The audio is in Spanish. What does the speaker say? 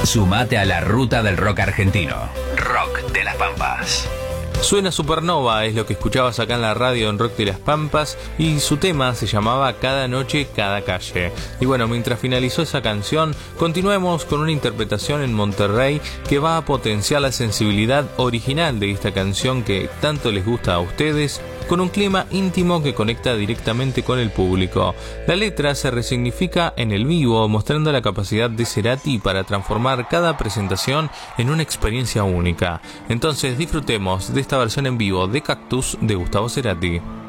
Sumate a la ruta del rock argentino. Rock de las Pampas. Suena Supernova, es lo que escuchabas acá en la radio en Rock de las Pampas, y su tema se llamaba Cada noche, cada calle. Y bueno, mientras finalizó esa canción, continuemos con una interpretación en Monterrey que va a potenciar la sensibilidad original de esta canción que tanto les gusta a ustedes, con un clima íntimo que conecta directamente con el público. La letra se resignifica en el vivo, mostrando la capacidad de Cerati para transformar cada presentación en una experiencia única. Entonces disfrutemos de esta versión en vivo de Cactus de Gustavo Cerati.